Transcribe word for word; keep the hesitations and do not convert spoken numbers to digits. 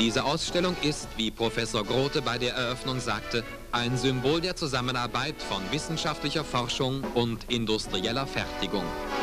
Diese Ausstellung ist, wie Professor Grote bei der Eröffnung sagte, ein Symbol der Zusammenarbeit von wissenschaftlicher Forschung und industrieller Fertigung.